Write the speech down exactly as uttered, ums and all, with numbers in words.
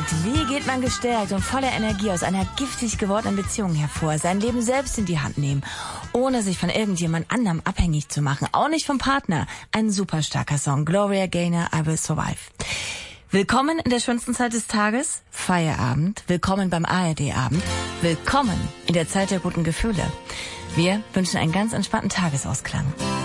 Wie geht man gestärkt und voller Energie aus einer giftig gewordenen Beziehung hervor? Sein Leben selbst in die Hand nehmen, ohne sich von irgendjemand anderem abhängig zu machen. Auch nicht vom Partner. Ein super starker Song. Gloria Gaynor, I Will Survive. Willkommen in der schönsten Zeit des Tages, Feierabend. Willkommen beim A R D-Abend. Willkommen in der Zeit der guten Gefühle. Wir wünschen einen ganz entspannten Tagesausklang.